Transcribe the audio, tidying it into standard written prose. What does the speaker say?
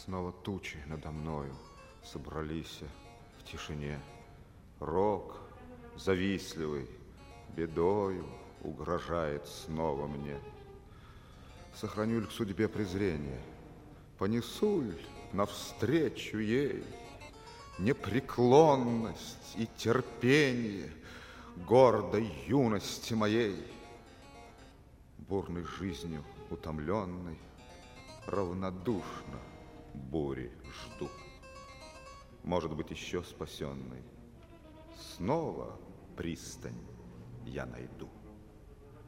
Снова тучи надо мною собрались в тишине. Рок завистливый бедою угрожает снова мне. Сохраню ль к судьбе презрение? Понесу ль навстречу ей непреклонность и терпение гордой юности моей? Бурной жизнью утомленной равнодушно бури жду. Может быть, еще спасенной снова пристань я найду.